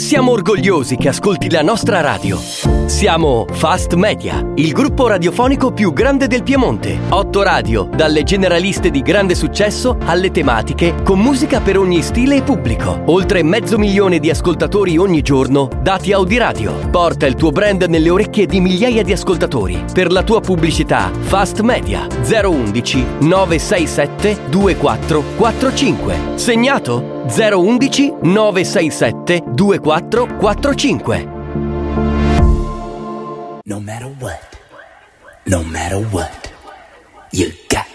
Siamo orgogliosi che ascolti la nostra radio. Siamo Fast Media, il gruppo radiofonico più grande del Piemonte. 8 radio, dalle generaliste di grande successo alle tematiche, con musica per ogni stile e pubblico. Oltre 500.000 di ascoltatori ogni giorno, dati Audiradio. Porta il tuo brand nelle orecchie di migliaia di ascoltatori. Per la tua pubblicità, Fast Media 011 967 2445. Segnato? 011 967 2445. No matter what, you got